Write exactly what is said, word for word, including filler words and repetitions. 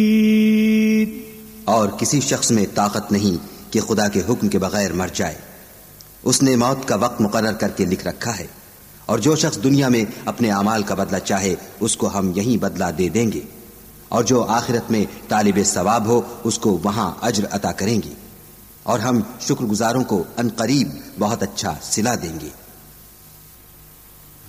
और किसी शख्स में ताकत नहीं कि खुदा के हुक्म के बगैर मर जाए। उसने मौत का वक्त मुकर्रर करके लिख रखा है, और जो शख्स दुनिया में अपने अमाल का बदला चाहे उसको हम यही बदला दे देंगे, और जो आखिरत में तालिबे सवाब हो उसको वहां अज्र अता करेंगे, और हम शुक्रगुजारों को अनकरीब बहुत अच्छा सिला देंगे।